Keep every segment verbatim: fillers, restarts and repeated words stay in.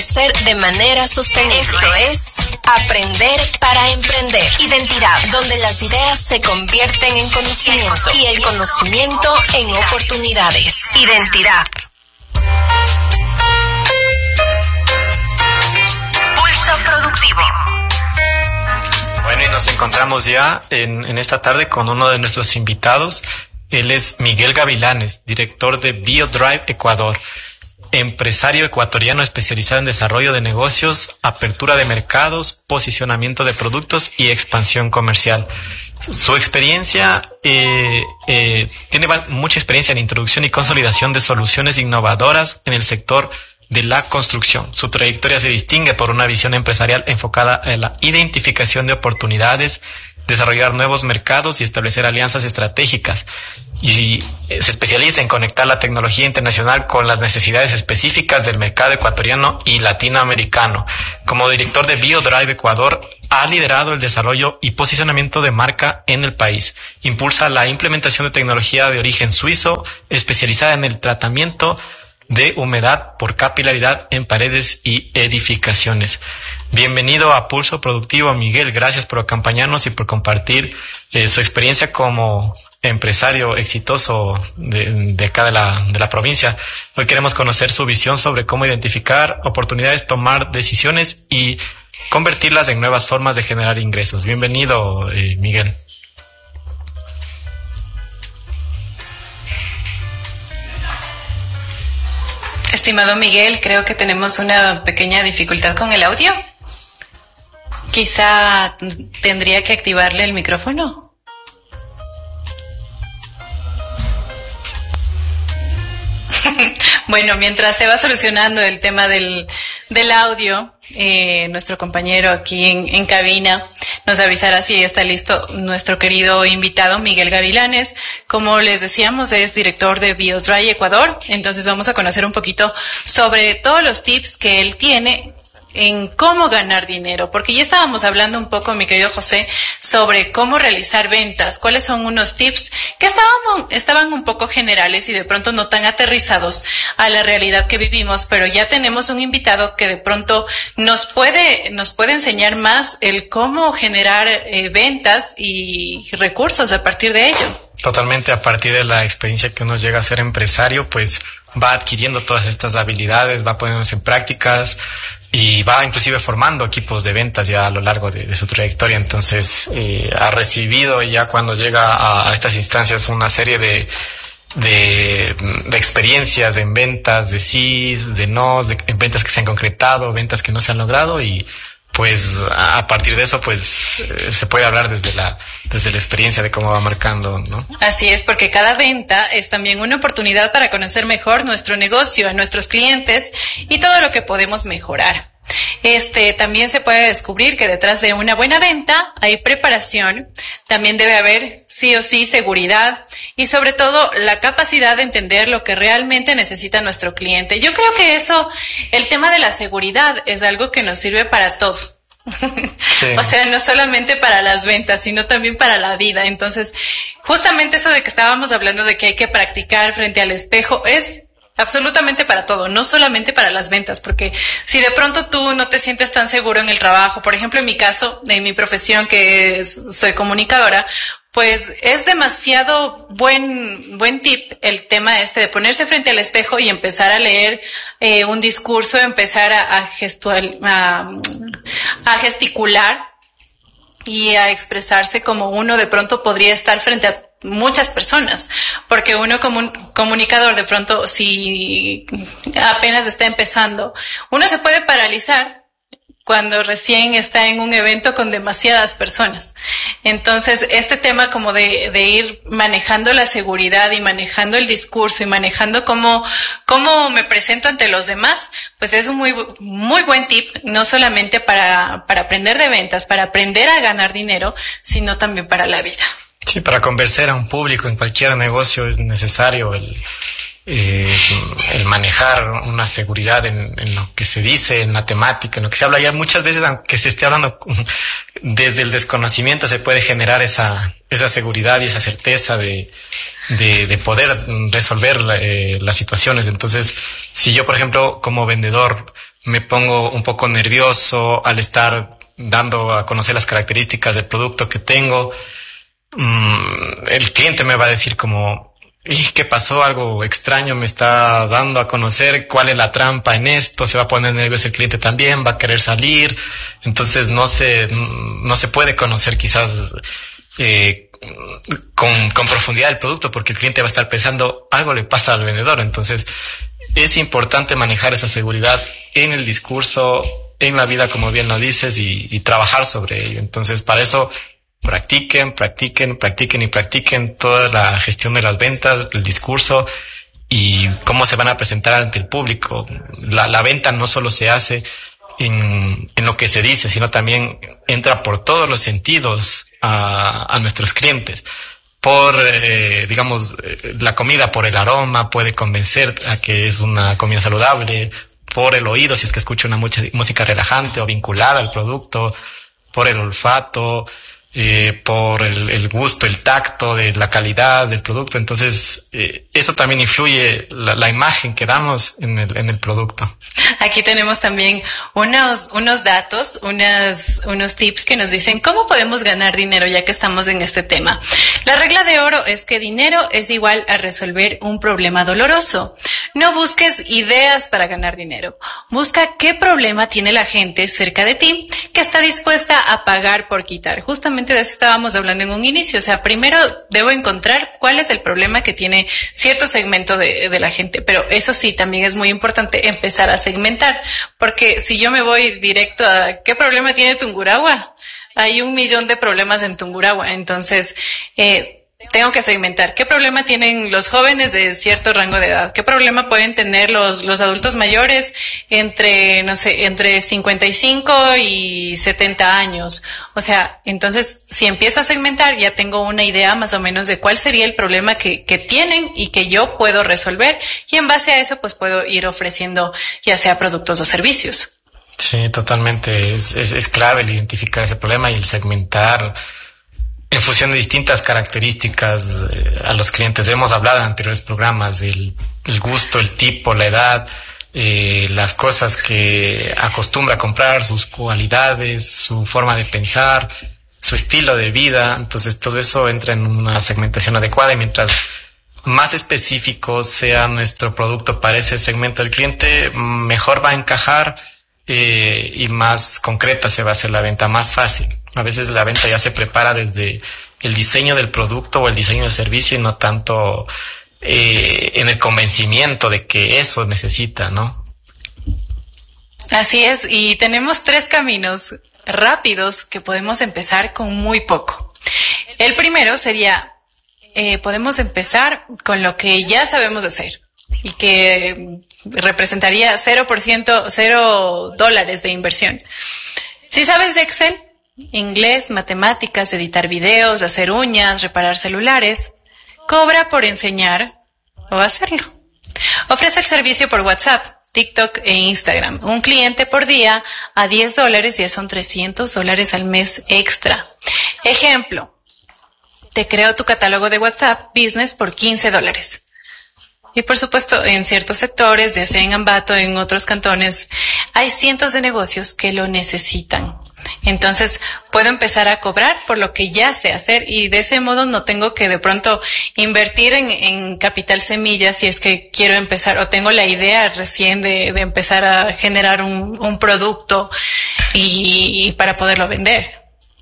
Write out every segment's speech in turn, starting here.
Ser de manera sostenible. Esto es Aprender para Emprender. Identidad, donde las ideas se convierten en conocimiento y el conocimiento en oportunidades. Identidad. Pulso Productivo. Bueno, y nos encontramos ya en, en esta tarde con uno de nuestros invitados. Él es Miguel Gavilanes, director de BioDrive Ecuador. Empresario ecuatoriano especializado en desarrollo de negocios, apertura de mercados, posicionamiento de productos y expansión comercial. Su experiencia, eh, eh, tiene mucha experiencia en introducción y consolidación de soluciones innovadoras en el sector de la construcción. Su trayectoria se distingue por una visión empresarial enfocada en la identificación de oportunidades, desarrollar nuevos mercados y establecer alianzas estratégicas. Y se especializa en conectar la tecnología internacional con las necesidades específicas del mercado ecuatoriano y latinoamericano. Como director de BioDrive Ecuador, ha liderado el desarrollo y posicionamiento de marca en el país. Impulsa la implementación de tecnología de origen suizo, especializada en el tratamiento de humedad por capilaridad en paredes y edificaciones. Bienvenido a Pulso Productivo, Miguel. Gracias por acompañarnos y por compartir eh, su experiencia como empresario exitoso de, de acá de la, de la provincia. Hoy queremos conocer su visión sobre cómo identificar oportunidades, tomar decisiones y convertirlas en nuevas formas de generar ingresos. Bienvenido, eh, Miguel. Estimado Miguel, creo que tenemos una pequeña dificultad con el audio. Quizá tendría que activarle el micrófono. Bueno, mientras se va solucionando el tema del, del audio, eh, nuestro compañero aquí en, en cabina nos avisará si está listo nuestro querido invitado Miguel Gavilanes. Como les decíamos, es director de BioDrive Ecuador, entonces vamos a conocer un poquito sobre todos los tips que él tiene en cómo ganar dinero, porque ya estábamos hablando un poco, mi querido José, sobre cómo realizar ventas, cuáles son unos tips que estaban, estaban un poco generales y de pronto no tan aterrizados a la realidad que vivimos, pero ya tenemos un invitado que de pronto nos puede, nos puede enseñar más el cómo generar eh, ventas y recursos a partir de ello. Totalmente, a partir de la experiencia que uno llega a ser empresario, pues va adquiriendo todas estas habilidades, va poniéndose en prácticas y va inclusive formando equipos de ventas ya a lo largo de, de su trayectoria. Entonces eh, ha recibido ya cuando llega a, a estas instancias una serie de, de, de experiencias en ventas, de sís, de nos, de en ventas que se han concretado, ventas que no se han logrado, y pues a partir de eso pues eh, se puede hablar desde la desde la experiencia de cómo va marcando, ¿no? Así es, porque cada venta es también una oportunidad para conocer mejor nuestro negocio, a nuestros clientes y todo lo que podemos mejorar. Este, también se puede descubrir que detrás de una buena venta hay preparación, también debe haber sí o sí seguridad y sobre todo la capacidad de entender lo que realmente necesita nuestro cliente. Yo creo que eso, el tema de la seguridad es algo que nos sirve para todo. Sí. O sea, no solamente para las ventas, sino también para la vida. Entonces, justamente eso de que estábamos hablando de que hay que practicar frente al espejo es absolutamente para todo, no solamente para las ventas, porque si de pronto tú no te sientes tan seguro en el trabajo, por ejemplo, en mi caso, en mi profesión que es, soy comunicadora, pues es demasiado buen buen tip el tema este de ponerse frente al espejo y empezar a leer eh, un discurso, empezar a, a, gestual, a, a gesticular y a expresarse como uno de pronto podría estar frente a muchas personas, porque uno como un comunicador de pronto si apenas está empezando, uno se puede paralizar cuando recién está en un evento con demasiadas personas. Entonces, este tema como de, de ir manejando la seguridad y manejando el discurso y manejando cómo, cómo me presento ante los demás, pues es un muy, muy buen tip, no solamente para, para aprender de ventas, para aprender a ganar dinero, sino también para la vida. Sí, para convencer a un público en cualquier negocio es necesario el, eh, el manejar una seguridad en, en lo que se dice, en la temática, en lo que se habla. Ya muchas veces, aunque se esté hablando desde el desconocimiento, se puede generar esa, esa seguridad y esa certeza de, de, de poder resolver eh, las situaciones. Entonces, si yo, por ejemplo, como vendedor, me pongo un poco nervioso al estar dando a conocer las características del producto que tengo. Mm, el cliente me va a decir como, ¿y qué pasó? Algo extraño me está dando a conocer, ¿cuál es la trampa en esto? Se va a poner nervioso el cliente también, va a querer salir. Entonces no se, no se puede conocer quizás eh, con, con profundidad el producto, porque el cliente va a estar pensando, algo le pasa al vendedor. Entonces es importante manejar esa seguridad en el discurso, en la vida, como bien lo dices, y, y trabajar sobre ello. Entonces, para eso, practiquen, practiquen, practiquen y practiquen toda la gestión de las ventas, el discurso y cómo se van a presentar ante el público. La, la venta no solo se hace en, en lo que se dice, sino también entra por todos los sentidos a, a nuestros clientes. Por, eh, digamos, la comida, por el aroma, puede convencer a que es una comida saludable. Por el oído, si es que escucha una mucha música relajante o vinculada al producto. Por el olfato, eh, por el, el gusto, el tacto de la calidad del producto. Entonces, eh, eso también influye la, la imagen que damos en el, en el producto. Aquí tenemos también unos, unos datos, unas, unos tips que nos dicen cómo podemos ganar dinero, ya que estamos en este tema. La regla de oro es que dinero es igual a resolver un problema doloroso. No busques ideas para ganar dinero. Busca qué problema tiene la gente cerca de ti que está dispuesta a pagar por quitar. Justamente de eso estábamos hablando en un inicio. O sea, primero debo encontrar cuál es el problema que tiene cierto segmento de, de la gente. Pero eso sí, también es muy importante empezar a segmentar. Porque si yo me voy directo a ¿qué problema tiene Tungurahua? Hay un millón de problemas en Tungurahua. Entonces, eh, tengo que segmentar. ¿Qué problema tienen los jóvenes de cierto rango de edad? ¿Qué problema pueden tener los, los adultos mayores entre, no sé, entre cincuenta y cinco y setenta años? O sea, entonces, si empiezo a segmentar, ya tengo una idea más o menos de cuál sería el problema que, que tienen y que yo puedo resolver. Y en base a eso, pues puedo ir ofreciendo ya sea productos o servicios. Sí, totalmente. Es, es, es clave el identificar ese problema y el segmentar en función de distintas características eh, a los clientes. Hemos hablado en anteriores programas del el gusto, el tipo, la edad, eh, las cosas que acostumbra a comprar, sus cualidades, su forma de pensar, su estilo de vida. Entonces todo eso entra en una segmentación adecuada, y mientras más específico sea nuestro producto para ese segmento del cliente, mejor va a encajar eh, y más concreta se va a hacer la venta, más fácil. A veces la venta ya se prepara desde el diseño del producto o el diseño del servicio, y no tanto eh, en el convencimiento de que eso necesita, ¿no? Así es, y tenemos tres caminos rápidos que podemos empezar con muy poco. El primero sería, eh, podemos empezar con lo que ya sabemos hacer y que representaría cero por ciento, cero dólares de inversión. Si sabes de Excel, inglés, matemáticas, editar videos, hacer uñas, reparar celulares, cobra por enseñar o hacerlo. Ofrece el servicio por WhatsApp, TikTok e Instagram. Un cliente por día a diez dólares, ya son trescientos dólares al mes extra. Ejemplo, te creo tu catálogo de WhatsApp Business por quince dólares. Y por supuesto, en ciertos sectores, ya sea en Ambato, en otros cantones, hay cientos de negocios que lo necesitan. Entonces, puedo empezar a cobrar por lo que ya sé hacer, y de ese modo no tengo que de pronto invertir en, en capital semilla si es que quiero empezar, o tengo la idea recién de, de empezar a generar un, un producto y, y para poderlo vender.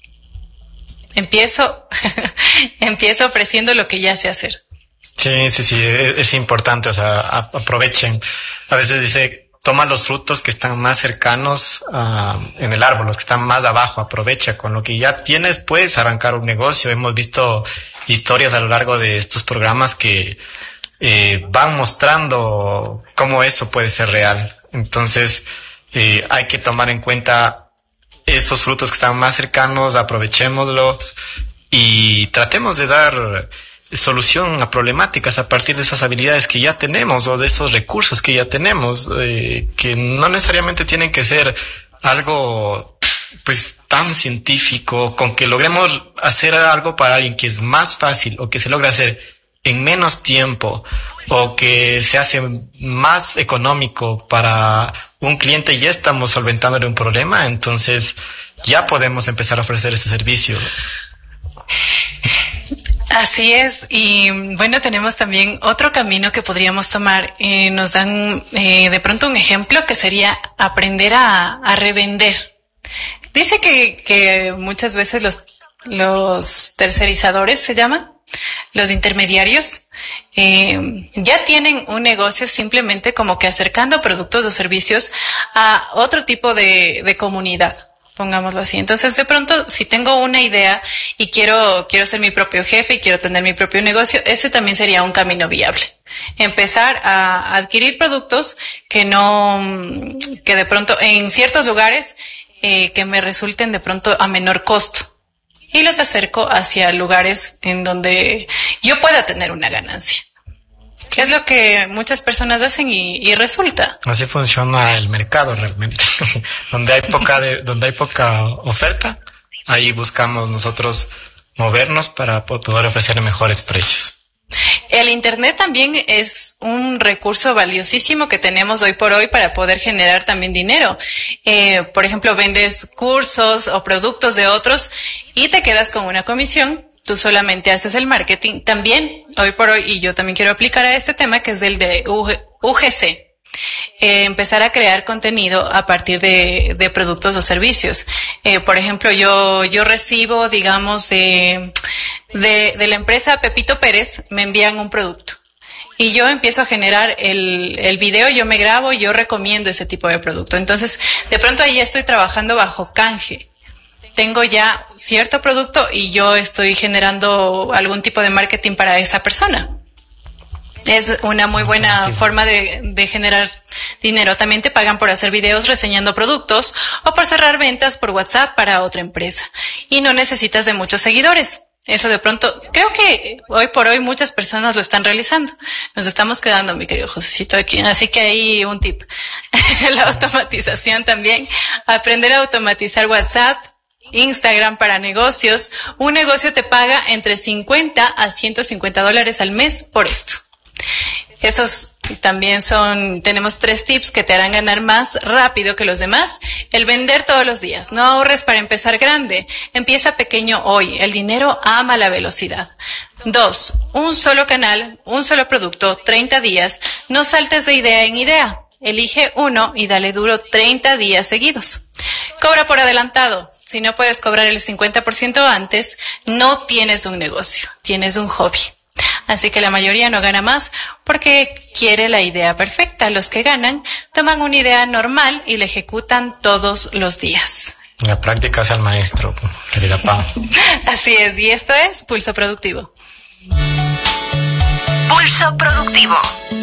Empiezo, empiezo ofreciendo lo que ya sé hacer. Sí, sí, sí, es, es importante, o sea, a, aprovechen. A veces dice, toma los frutos que están más cercanos uh, en el árbol, los que están más abajo, aprovecha. Con lo que ya tienes, puedes arrancar un negocio. Hemos visto historias a lo largo de estos programas que eh, van mostrando cómo eso puede ser real. Entonces, eh, hay que tomar en cuenta esos frutos que están más cercanos, aprovechémoslos y tratemos de dar solución a problemáticas a partir de esas habilidades que ya tenemos o de esos recursos que ya tenemos, eh, que no necesariamente tienen que ser algo pues tan científico. Con que logremos hacer algo para alguien que es más fácil, o que se logra hacer en menos tiempo, o que se hace más económico para un cliente y ya estamos solventándole un problema, entonces ya podemos empezar a ofrecer ese servicio. Así es, y bueno, tenemos también otro camino que podríamos tomar. Eh, nos dan eh, de pronto un ejemplo que sería aprender a, a revender. Dice que, que muchas veces los, los tercerizadores se llaman, los intermediarios, eh, ya tienen un negocio simplemente como que acercando productos o servicios a otro tipo de, de comunidad, pongámoslo así. Entonces, de pronto, si tengo una idea y quiero, quiero ser mi propio jefe y quiero tener mi propio negocio, ese también sería un camino viable. Empezar a adquirir productos que no, que de pronto en ciertos lugares eh, que me resulten de pronto a menor costo. Y los acerco hacia lugares en donde yo pueda tener una ganancia. Que es lo que muchas personas hacen y, y resulta. Así funciona el mercado realmente. Donde hay poca de, donde hay poca oferta, ahí buscamos nosotros movernos para poder ofrecer mejores precios. El Internet también es un recurso valiosísimo que tenemos hoy por hoy para poder generar también dinero. Eh, por ejemplo, vendes cursos o productos de otros y te quedas con una comisión. Tú solamente haces el marketing. También, hoy por hoy, y yo también quiero aplicar a este tema, que es del de U G C. Eh, empezar a crear contenido a partir de, de productos o servicios. Eh, por ejemplo, yo, yo recibo, digamos, de, de, de la empresa Pepito Pérez, me envían un producto. Y yo empiezo a generar el, el video, yo me grabo y yo recomiendo ese tipo de producto. Entonces, de pronto ahí estoy trabajando bajo canje. Tengo ya cierto producto y yo estoy generando algún tipo de marketing para esa persona. Es una muy buena forma de, de generar dinero. También te pagan por hacer videos reseñando productos o por cerrar ventas por WhatsApp para otra empresa. Y no necesitas de muchos seguidores. Eso de pronto, creo que hoy por hoy muchas personas lo están realizando. Nos estamos quedando, mi querido Josecito, aquí. Así que ahí un tip. La automatización también. Aprender a automatizar WhatsApp, Instagram para negocios. Un negocio te paga entre cincuenta a ciento cincuenta dólares al mes por esto. Esos también son, tenemos tres tips que te harán ganar más rápido que los demás. El vender todos los días. No ahorres para empezar grande. Empieza pequeño hoy. El dinero ama la velocidad. Dos, un solo canal, un solo producto, treinta días. No saltes de idea en idea. Elige uno y dale duro treinta días seguidos. Cobra por adelantado. Si no puedes cobrar el cincuenta por ciento antes, no tienes un negocio, tienes un hobby. Así que la mayoría no gana más porque quiere la idea perfecta. Los que ganan toman una idea normal y la ejecutan todos los días. La práctica es al maestro, querida Pau. Así es, y esto es Pulso Productivo. Pulso Productivo.